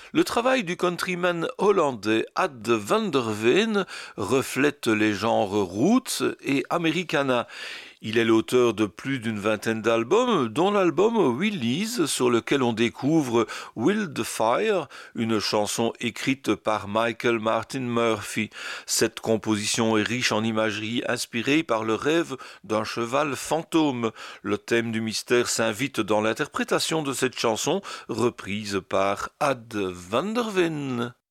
Le travail du countryman hollandais Ad van der Veen reflète les genres roots et americana. Il est l'auteur de plus d'une vingtaine d'albums, dont l'album Willys, sur lequel on découvre Wildfire, une chanson écrite par Michael Martin Murphey. Cette composition est riche en imagerie inspirée par le rêve d'un cheval fantôme. Le thème du mystère s'invite dans l'interprétation de cette chanson, reprise par Ad van der Ven.